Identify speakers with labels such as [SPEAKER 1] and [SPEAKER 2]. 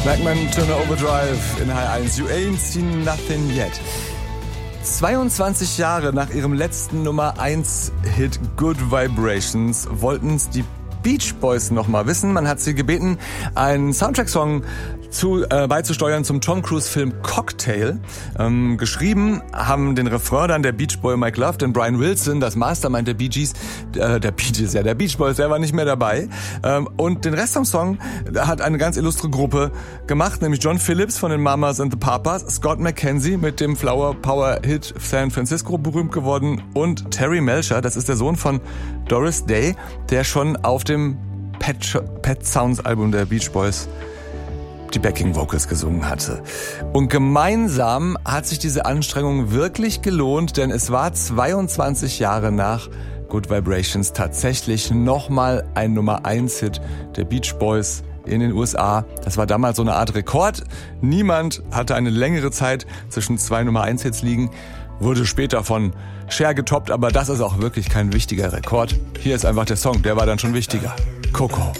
[SPEAKER 1] Blackman Turner Overdrive in H1. You ain't seen nothing yet. 22 Jahre nach ihrem letzten Nummer 1 Hit Good Vibrations wollten's die Beach Boys noch mal wissen. Man hat sie gebeten, einen Soundtrack-Song beizusteuern zum Tom Cruise-Film Cocktail. Geschrieben haben den Refrain dann der Beach Boy Mike Love, denn Brian Wilson, das Mastermind der Beach Boys, der war nicht mehr dabei. Und den Rest vom Song hat eine ganz illustre Gruppe gemacht, nämlich John Phillips von den Mamas and the Papas, Scott McKenzie mit dem Flower Power Hit San Francisco berühmt geworden und Terry Melcher, das ist der Sohn von Doris Day, der schon auf dem Pet Sounds Album der Beach Boys die Backing Vocals gesungen hatte. Und gemeinsam hat sich diese Anstrengung wirklich gelohnt, denn es war 22 Jahre nach Good Vibrations tatsächlich nochmal ein Nummer 1 Hit der Beach Boys in den USA. Das war damals so eine Art Rekord. Niemand hatte eine längere Zeit zwischen 2 Nummer 1 Hits liegen. Wurde später von Cher getoppt, aber das ist auch wirklich kein wichtiger Rekord. Hier ist einfach der Song, der war dann schon wichtiger. Coco.